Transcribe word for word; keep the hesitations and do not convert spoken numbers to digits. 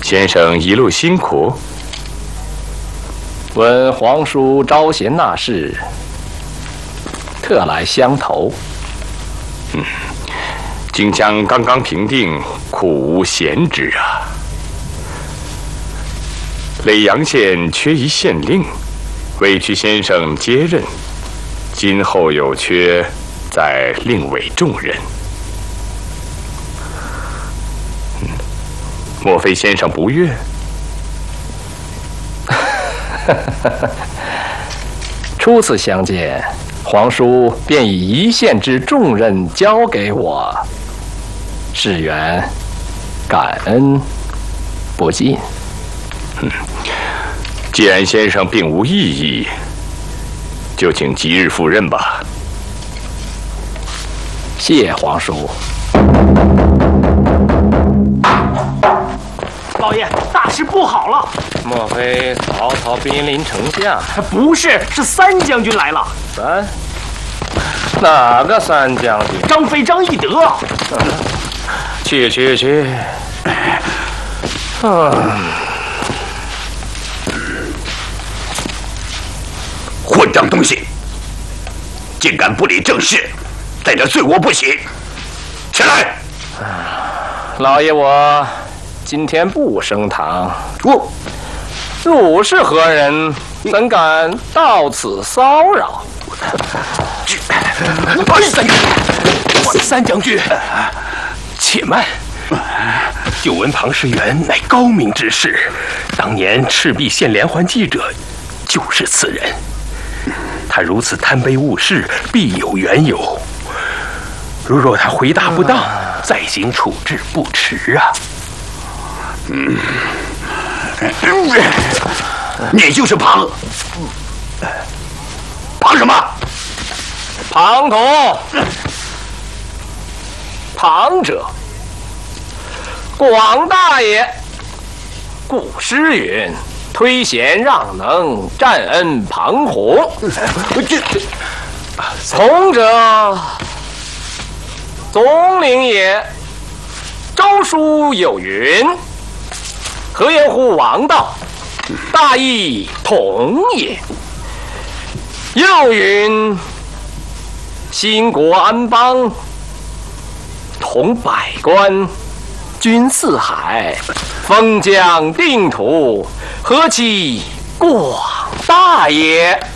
先生一路辛苦。 闻皇叔招贤纳士，特来相投。 嗯，荆江刚刚平定，苦无闲职啊。耒阳县缺一县令，委屈先生接任，今后有缺，再另委重任。嗯，莫非先生不悦？ 初次相见，皇叔便以一县之重任交给我，是缘感恩不尽。 嗯，既然先生并无异议，就请即日赴任吧。 谢皇叔。 老爷，大事不好了！ 莫非曹操兵临城下？ 不是，是三将军来了。 三？哪个三将军？ 张飞、张翼德。 嗯、去去去。嗯。 混账东西，竟敢不理政事，在这罪我不起！起来！ 老爷，我今天不升堂。 我汝是何人？怎敢到此骚扰？ 三三将军，且慢。 久闻庞士元乃高明之士，当年赤壁县连环记者就是此人。他如此贪杯误事，必有缘由。如若他回答不当，嗯、再行处置不迟啊！ 嗯，你就是庞，庞什么？ 庞统，庞者，广大爷。古诗云。推贤让能，占恩庞弘。从者，总领也。周书有云：“何言乎王道？大义统也。”又云：“兴国安邦，统百官，均四海，封疆定土。”何其广大也！